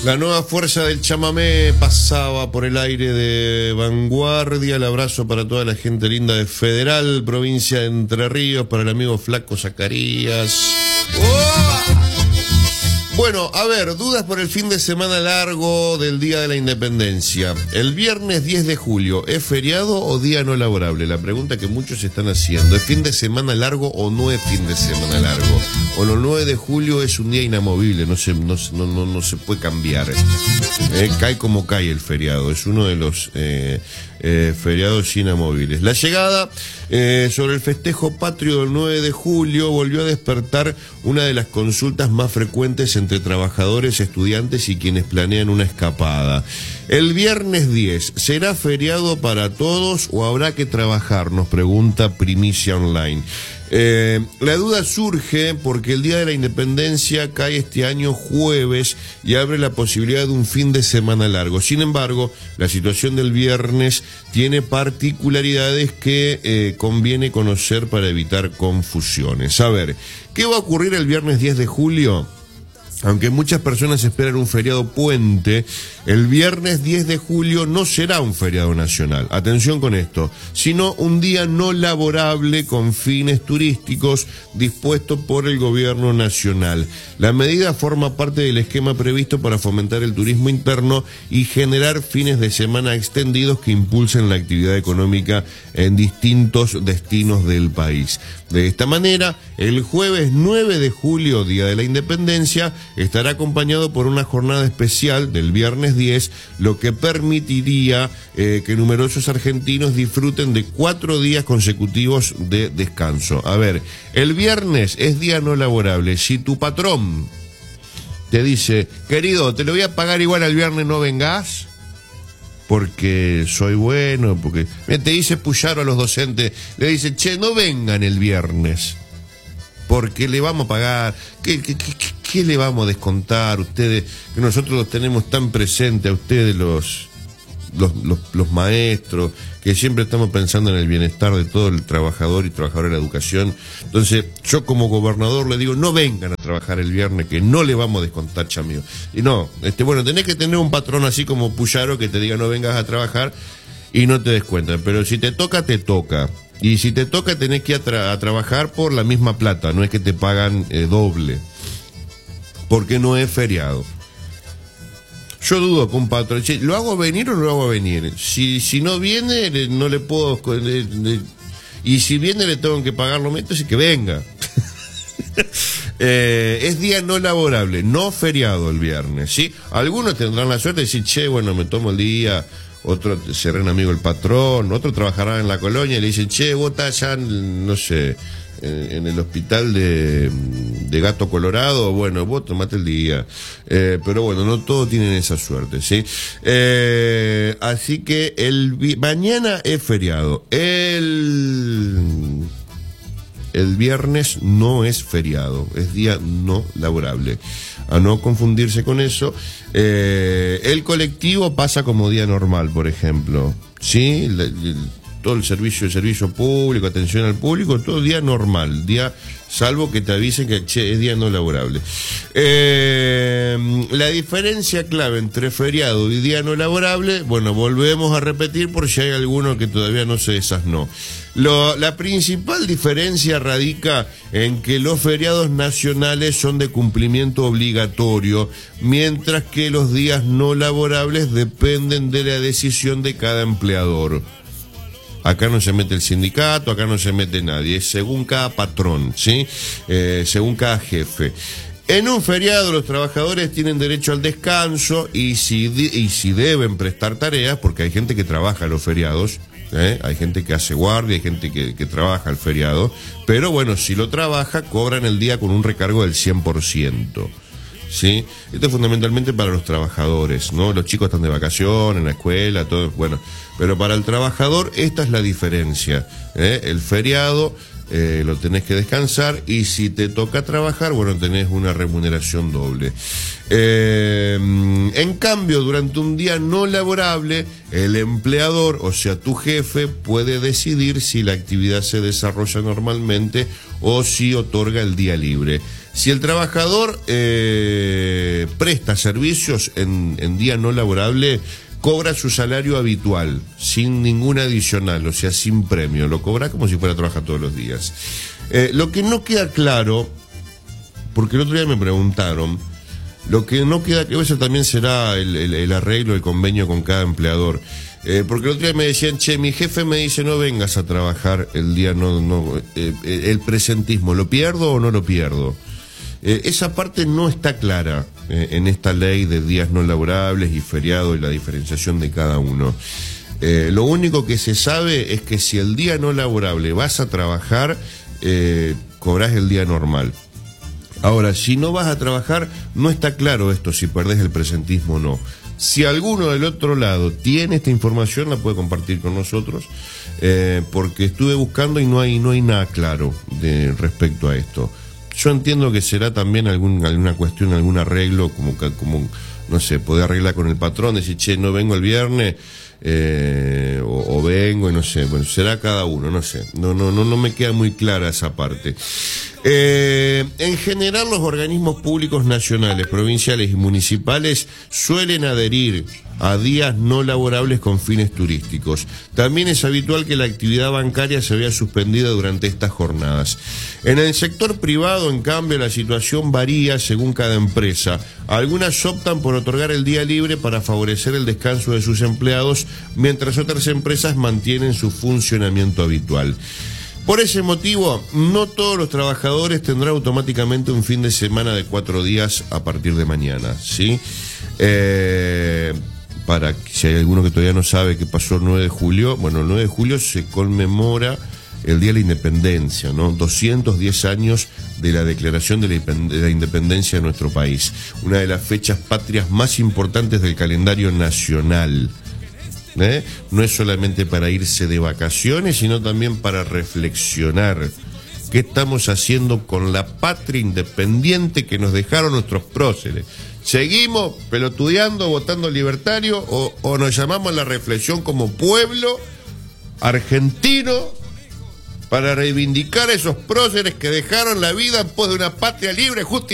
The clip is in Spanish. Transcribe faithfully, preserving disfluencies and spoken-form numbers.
La nueva fuerza del chamamé pasaba por el aire de Vanguardia. El abrazo para toda la gente linda de Federal, provincia de Entre Ríos, para el amigo Flaco Zacarías. ¡Oh! Bueno, a ver, dudas por el fin de semana largo del Día de la Independencia. El viernes diez de julio, ¿es feriado o día no laborable? La pregunta que muchos están haciendo. ¿Es fin de semana largo o no es fin de semana largo? O el nueve de julio es un día inamovible, no se, no, no, no, no se puede cambiar. Eh, cae como cae el feriado, es uno de los eh, eh, feriados inamovibles. La llegada eh, sobre el festejo patrio del nueve de julio volvió a despertar una de las consultas más frecuentes entre trabajadores, estudiantes y quienes planean una escapada. El viernes diez, ¿será feriado para todos o habrá que trabajar? Nos pregunta Primicia Online. Eh, la duda surge porque el Día de la Independencia cae este año jueves y abre la posibilidad de un fin de semana largo. Sin embargo, la situación del viernes tiene particularidades que eh, conviene conocer para evitar confusiones. A ver, ¿qué va a ocurrir el viernes diez de julio? Aunque muchas personas esperan un feriado puente, el viernes diez de julio no será un feriado nacional, atención con esto, sino un día no laborable con fines turísticos dispuesto por el gobierno nacional. La medida forma parte del esquema previsto para fomentar el turismo interno y generar fines de semana extendidos que impulsen la actividad económica en distintos destinos del país. De esta manera, el jueves nueve de julio, Día de la Independencia, estará acompañado por una jornada especial del viernes diez, lo que permitiría eh, que numerosos argentinos disfruten de cuatro días consecutivos de descanso. A ver, el viernes es día no laborable. Si tu patrón te dice, querido, te lo voy a pagar igual al viernes, no vengas, porque soy bueno, porque te dice Puyaro a los docentes, le dice, che, no vengan el viernes, porque le vamos a pagar, ¿qué, qué, qué, qué le vamos a descontar a ustedes? Que nosotros los tenemos tan presentes a ustedes, los, los, los, los maestros, que siempre estamos pensando en el bienestar de todo el trabajador y trabajadora de la educación. Entonces, yo como gobernador le digo, no vengan a trabajar el viernes, que no le vamos a descontar, chamío. Y no, este, bueno, tenés que tener un patrón así como Puyaro que te diga no vengas a trabajar y no te descuentan. Pero si te toca, te toca. Y si te toca, tenés que ir a, tra- a trabajar por la misma plata, no es que te pagan eh, doble, porque no es feriado. Yo dudo con un patrón, ¿lo hago venir o no lo hago venir? Si, si no viene, no le puedo... Le, le, y si viene, le tengo que pagar los metros y que venga. eh, es día no laborable, no feriado el viernes, ¿sí? Algunos tendrán la suerte de decir, che, bueno, me tomo el día... Otro será un amigo el patrón, otro trabajará en la colonia y le dicen, che, vos estás allá, no sé, en, en el hospital de, de Gato Colorado, bueno, vos tomate el día. Eh, pero bueno, no todos tienen esa suerte, ¿sí? Eh, así que el mañana es feriado. El... El viernes no es feriado, es día no laborable. A no confundirse con eso. Eh, el colectivo pasa como día normal, por ejemplo. ¿Sí? El, el, todo el servicio, el servicio público, atención al público, todo día normal. Día, salvo que te avisen que che, es día no laborable. Eh, la diferencia clave entre feriado y día no laborable, bueno, volvemos a repetir por si hay alguno que todavía no se desasnó. Lo, la principal diferencia radica en que los feriados nacionales son de cumplimiento obligatorio, mientras que los días no laborables dependen de la decisión de cada empleador. Acá no se mete el sindicato, acá no se mete nadie, es según cada patrón, ¿sí? Eh, según cada jefe. En un feriado los trabajadores tienen derecho al descanso y si, y si deben prestar tareas, porque hay gente que trabaja los feriados, ¿eh? Hay gente que hace guardia, hay gente que, que trabaja el feriado, pero bueno, si lo trabaja, cobran el día con un recargo del cien por ciento. ¿Sí? Esto es fundamentalmente para los trabajadores, ¿no? Los chicos están de vacación, en la escuela, todo, bueno, pero para el trabajador esta es la diferencia, ¿eh? El feriado eh, lo tenés que descansar y si te toca trabajar, bueno, tenés una remuneración doble. Eh, en cambio, durante un día no laborable, el empleador, o sea, tu jefe, puede decidir si la actividad se desarrolla normalmente o si otorga el día libre. Si el trabajador eh, presta servicios en, en día no laborable cobra su salario habitual, sin ningún adicional, o sea, sin premio. Lo cobra como si fuera a trabajar todos los días. Eh, lo que no queda claro, porque el otro día me preguntaron, lo que no queda claro, eso también será el, el, el arreglo, el convenio con cada empleador. Eh, porque el otro día me decían, che, mi jefe me dice, no vengas a trabajar el día, no, no, eh, el presentismo, ¿lo pierdo o no lo pierdo? Eh, esa parte no está clara eh, en esta ley de días no laborables y feriado y la diferenciación de cada uno. Eh, lo único que se sabe es que si el día no laborable vas a trabajar, eh, cobrás el día normal. Ahora, si no vas a trabajar, no está claro esto, si perdés el presentismo o no. Si alguno del otro lado tiene esta información, la puede compartir con nosotros, eh, porque estuve buscando y no hay, no hay nada claro de, respecto a esto. Yo entiendo que será también algún, alguna cuestión, algún arreglo, como, como no sé, poder arreglar con el patrón, decir, che, no vengo el viernes, eh, o, o vengo, y no sé, bueno, será cada uno, no sé, no, no, no, no me queda muy clara esa parte. Eh, en general, los organismos públicos nacionales, provinciales y municipales suelen adherir a días no laborables con fines turísticos. También es habitual que la actividad bancaria se vea suspendida durante estas jornadas. En el sector privado, en cambio, la situación varía según cada empresa. Algunas optan por otorgar el día libre para favorecer el descanso de sus empleados, mientras otras empresas mantienen su funcionamiento habitual. Por ese motivo, no todos los trabajadores tendrán automáticamente un fin de semana de cuatro días a partir de mañana, ¿sí? Eh, para que si hay alguno que todavía no sabe qué pasó el nueve de julio, bueno, el nueve de julio se conmemora el Día de la Independencia, ¿no? doscientos diez años de la declaración de la, de la independencia de nuestro país, una de las fechas patrias más importantes del calendario nacional. ¿Eh? No es solamente para irse de vacaciones, sino también para reflexionar qué estamos haciendo con la patria independiente que nos dejaron nuestros próceres. ¿Seguimos pelotudeando, votando libertario o, o nos llamamos a la reflexión como pueblo argentino para reivindicar a esos próceres que dejaron la vida en pos de una patria libre, justa y